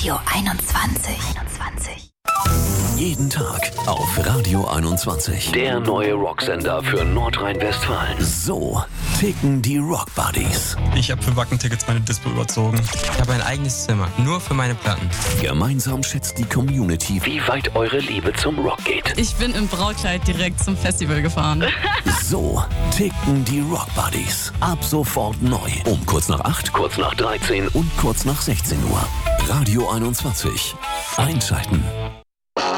Radio 21. Jeden Tag auf Radio 21. Der neue Rocksender für Nordrhein-Westfalen. So ticken die Rock Buddies. Ich habe für Wackentickets meine Dispo überzogen. Ich habe ein eigenes Zimmer, nur für meine Platten. Gemeinsam schätzt die Community, wie weit eure Liebe zum Rock geht. Ich bin im Brautkleid direkt zum Festival gefahren. So ticken die Rock Buddies. Ab sofort neu. Um kurz nach 8, kurz nach 13 und kurz nach 16 Uhr. Radio 21. Einschalten.